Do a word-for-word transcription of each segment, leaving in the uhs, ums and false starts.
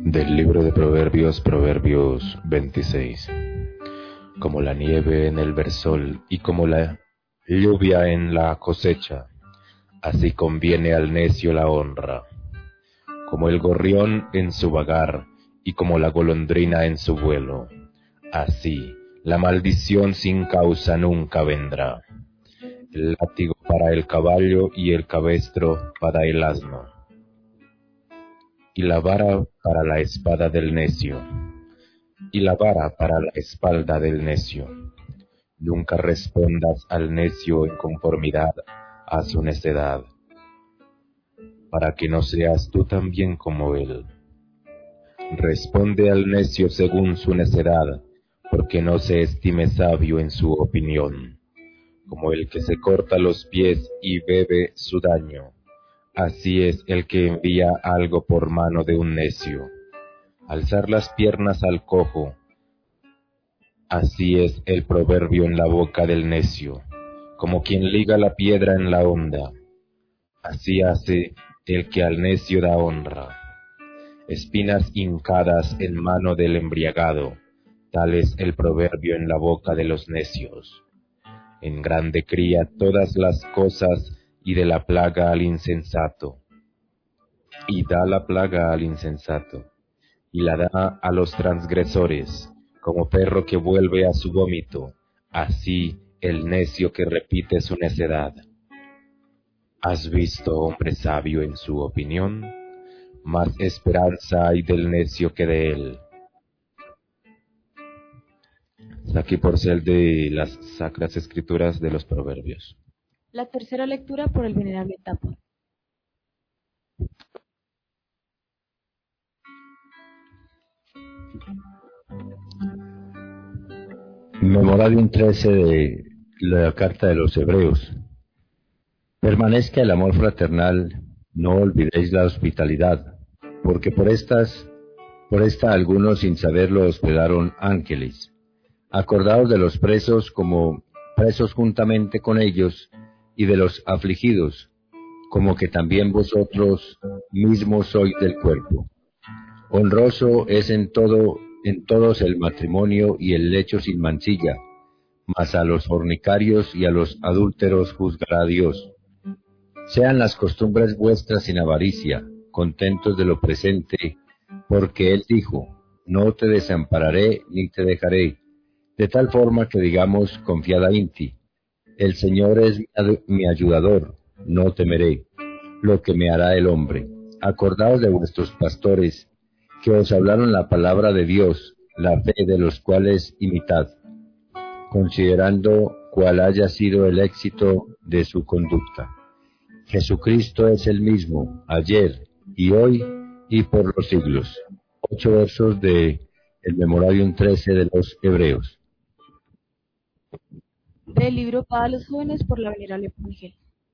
Del libro de Proverbios, Proverbios veintiséis. Como la nieve en el versol y como la lluvia en la cosecha, así conviene al necio la honra. Como el gorrión en su vagar y como la golondrina en su vuelo, así la maldición sin causa nunca vendrá. El látigo para el caballo y el cabestro para el asno, y la vara para la espada del necio, y la vara para la espalda del necio. Nunca respondas al necio en conformidad a su necedad, para que no seas tú también como él. Responde al necio según su necedad, porque no se estime sabio en su opinión. Como el que se corta los pies y bebe su daño, así es el que envía algo por mano de un necio. Alzar las piernas al cojo, así es el proverbio en la boca del necio. Como quien liga la piedra en la honda, así hace el que al necio da honra. Espinas hincadas en mano del embriagado, tal es el proverbio en la boca de los necios. En grande cría todas las cosas y de la plaga al insensato, y da la plaga al insensato, y la da a los transgresores, como perro que vuelve a su vómito, así el necio que repite su necedad. ¿Has visto hombre sabio en su opinión? Más esperanza hay del necio que de él. Aquí por ser de las Sacras Escrituras de los Proverbios. La tercera lectura por el venerable Tapo. Memoradium trece de la Carta de los Hebreos. Permanezca el amor fraternal, no olvidéis la hospitalidad, porque por estas, por esta algunos sin saberlo hospedaron ángeles. Acordaos de los presos como presos juntamente con ellos, y de los afligidos, como que también vosotros mismos sois del cuerpo. Honroso es en todo, en todos el matrimonio y el lecho sin mancilla, mas a los fornicarios y a los adúlteros juzgará Dios. Sean las costumbres vuestras sin avaricia, contentos de lo presente, porque Él dijo, no te desampararé ni te dejaré, de tal forma que digamos confiada en ti, el Señor es mi ayudador, no temeré lo que me hará el hombre. Acordaos de vuestros pastores, que os hablaron la palabra de Dios, la fe de los cuales imitad, considerando cuál haya sido el éxito de su conducta. Jesucristo es el mismo, ayer y hoy y por los siglos. Ocho versos de el Memoradium trece de los Hebreos. Del libro para los jóvenes por la venerable Miguel.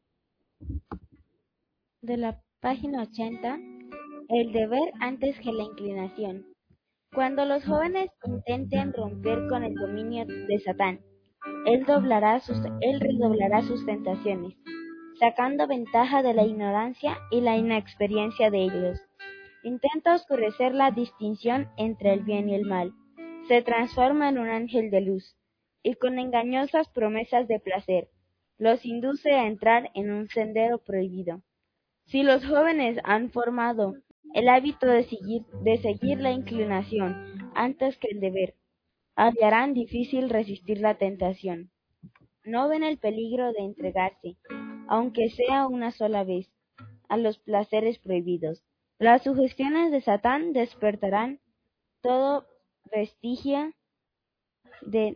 De la página ochenta, el deber antes que la inclinación. Cuando los jóvenes intenten romper con el dominio de Satán, él, doblará sus, él redoblará sus tentaciones, sacando ventaja de la ignorancia y la inexperiencia de ellos. Intenta oscurecer la distinción entre el bien y el mal. Se transforma en un ángel de luz, y con engañosas promesas de placer, los induce a entrar en un sendero prohibido. Si los jóvenes han formado el hábito de seguir, de seguir la inclinación antes que el deber, hallarán difícil resistir la tentación. No ven el peligro de entregarse, aunque sea una sola vez, a los placeres prohibidos. Las sugestiones de Satán despertarán todo vestigio de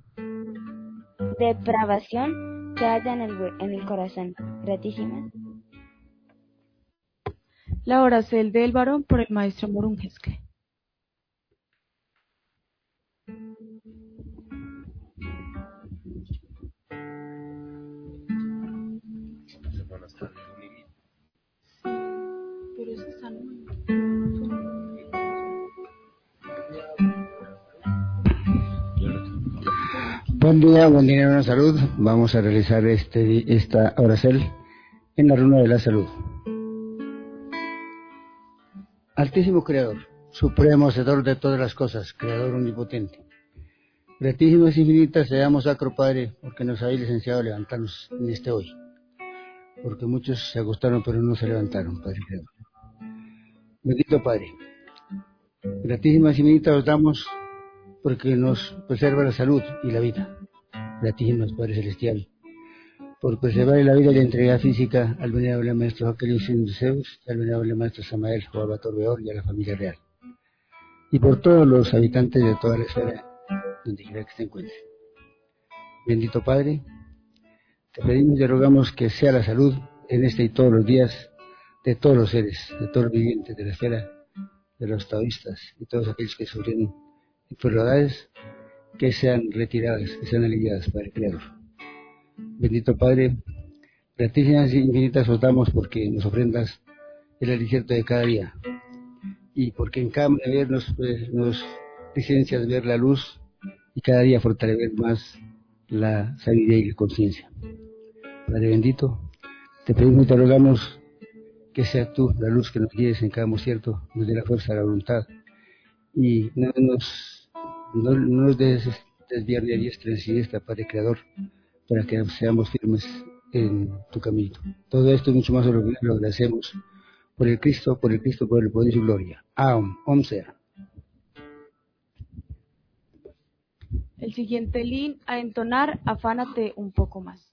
depravación que haya en el, en el corazón. Gratísimas. La Oracel del varón por el maestro Morungescle. Pero eso está Buen día, buen día, buena salud. Vamos a realizar este esta oracel en la runa de la salud. Altísimo Creador, supremo hacedor de todas las cosas, creador omnipotente. Gratísimas infinitas seamos sacro Padre, porque nos habéis licenciado a levantarnos en este hoy. Porque muchos se acostaron pero no se levantaron, Padre Creador. Bendito Padre, gratísimas infinitas os damos porque nos preserva la salud y la vida. Gratísimas Padre Celestial, por preservar la vida y la integridad física al venerable Maestro Joaquín Zeus, al venerable Maestro Samael, Joab Torbeor y a la familia real. Y por todos los habitantes de toda la esfera, donde quiera que se encuentren. Bendito Padre, te pedimos y rogamos que sea la salud en este y todos los días de todos los seres, de todos los vivientes de la esfera, de los taoístas y todos aquellos que sufren enfermedades, que sean retiradas, que sean aliviadas, Padre Creador. Bendito Padre, gratísimas e infinitas os damos porque nos ofrendas el alimento de cada día y porque en cada deber nos, pues, nos licencias ver la luz y cada día fortalecer más la sabiduría y la conciencia. Padre bendito, te pedimos y te rogamos que sea tú la luz que nos guíes en cada desierto, nos dé la fuerza, la voluntad y no nos, no, no nos des desviar de diestra en siniestra, Padre Creador, para que seamos firmes en tu camino. Todo esto y mucho más lo, lo agradecemos por el Cristo, por el Cristo, por el poder y su gloria. Aum, Om sea. El siguiente lin a entonar, afánate un poco más.